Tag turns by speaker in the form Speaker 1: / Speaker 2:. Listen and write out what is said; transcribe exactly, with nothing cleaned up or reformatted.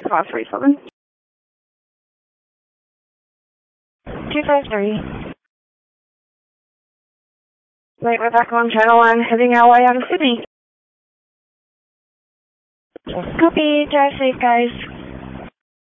Speaker 1: Call three seven. two five three. Wait, we're back on channel one, heading our way out of Sydney. Copy, drive safe guys.